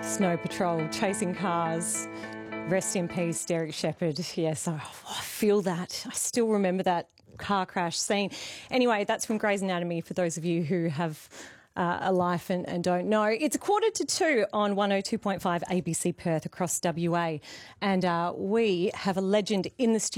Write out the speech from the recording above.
Snow Patrol, chasing cars. Rest in peace, Derek Shepherd. Yes, I feel that. I still remember that car crash scene. Anyway, that's from Grey's Anatomy for those of you who have a life and don't know. It's 1:45 on 102.5 ABC Perth across WA. And we have a legend in the studio.